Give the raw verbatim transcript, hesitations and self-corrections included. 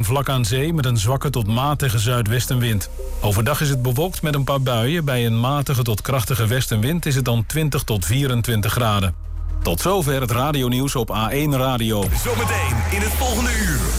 vlak aan zee met een zwakke tot matige zuidwestenwind. Overdag is het bewolkt met een paar buien. Bij een matige tot krachtige westenwind is het dan twintig tot vierentwintig graden. Tot zover het radionieuws op A één Radio. Zometeen in het volgende uur.